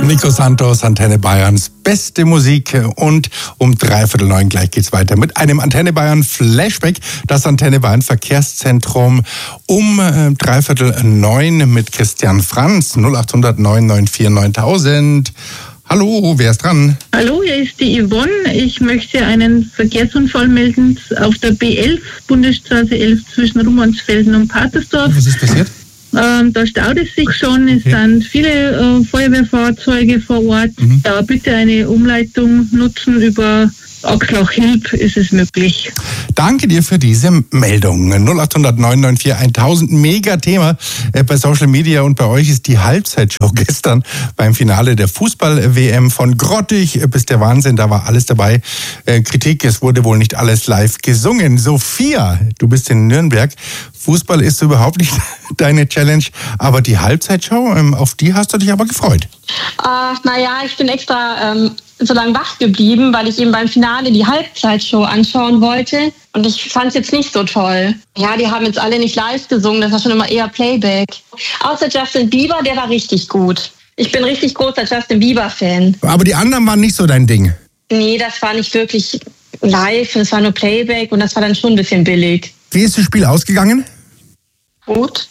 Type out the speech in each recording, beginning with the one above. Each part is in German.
Nico Santos, Antenne Bayerns beste Musik, und um 8:45 gleich geht's weiter mit einem Antenne Bayern Flashback. Das Antenne Bayern Verkehrszentrum um 8:45 mit Christian Franz, 0800 994 9000. Hallo, wer ist dran? Hallo, hier ist die Yvonne. Ich möchte einen Verkehrsunfall melden auf der B11, Bundesstraße 11 zwischen Rummansfelden und Patersdorf. Was ist passiert? Da staut es sich schon, es sind viele Feuerwehrfahrzeuge vor Ort. Da bitte eine Umleitung nutzen über Axlach-Hilb, ist es möglich. Danke dir für diese Meldung. 0800 994 1000, mega Thema bei Social Media, und bei euch ist die Halbzeitshow gestern beim Finale der Fußball-WM von grottig bis der Wahnsinn, da war alles dabei. Kritik, es wurde wohl nicht alles live gesungen. Sophia, du bist in Nürnberg. Fußball ist überhaupt nicht deine Challenge, aber die Halbzeitshow, auf die hast du dich aber gefreut. Ich bin extra so lange wach geblieben, weil ich eben beim Finale die Halbzeitshow anschauen wollte. Und ich fand es jetzt nicht so toll. Ja, die haben jetzt alle nicht live gesungen, das war schon immer eher Playback. Außer Justin Bieber, der war richtig gut. Ich bin richtig großer Justin Bieber-Fan. Aber die anderen waren nicht so dein Ding? Nee, das war nicht wirklich live, das war nur Playback und das war dann schon ein bisschen billig. Wie ist das Spiel ausgegangen? Gut.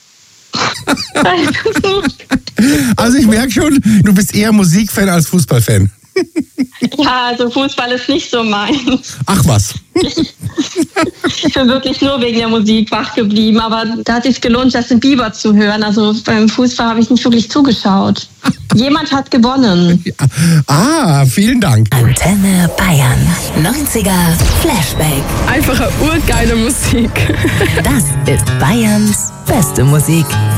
Also ich merke schon, du bist eher Musikfan als Fußballfan. Ja, also Fußball ist nicht so meins. Ach was. Ich bin wirklich nur wegen der Musik wach geblieben, aber da hat es sich gelohnt, Justin Bieber zu hören. Also beim Fußball habe ich nicht wirklich zugeschaut. Jemand hat gewonnen. Vielen Dank. Antenne Bayern, 90er Flashback. Einfache urgeile Musik. Das ist Bayerns beste Musik.